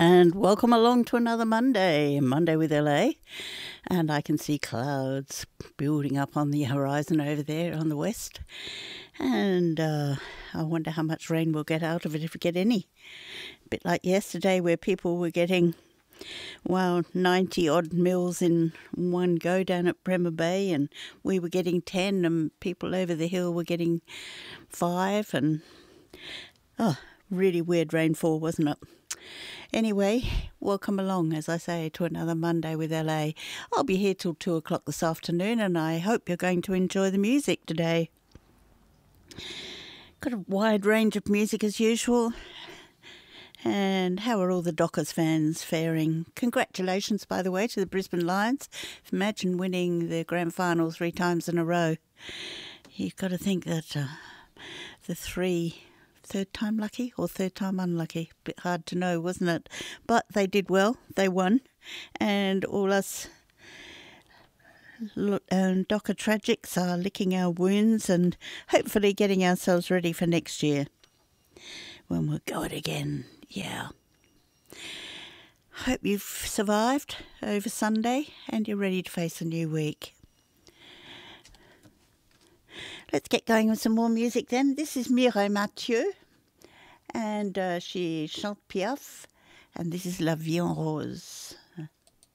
And welcome along to another Monday with LA. And I can see clouds building up on the horizon over there on the west. And I wonder how much rain we'll get out of it, if we get any. A bit like yesterday where people were getting, 90 odd mils in one go down at Bremer Bay, and we were getting 10, and people over the hill were getting 5. And really weird rainfall, wasn't it? Anyway, welcome along, as I say, to another Monday with LA. I'll be here till 2 o'clock this afternoon, and I hope you're going to enjoy the music today. Got a wide range of music as usual. And how are all the Dockers fans faring? Congratulations, by the way, to the Brisbane Lions. Imagine winning the grand final 3 times in a row. You've got to think that the third time lucky or third time unlucky. Bit hard to know, wasn't it? But they did well. They won. And all us Docker Tragics are licking our wounds and hopefully getting ourselves ready for next year when we'll go it again. Yeah. Hope you've survived over Sunday and you're ready to face a new week. Let's get going with some more music then. This is Mireille Mathieu, and she chante Piaf, and this is La Vie en Rose.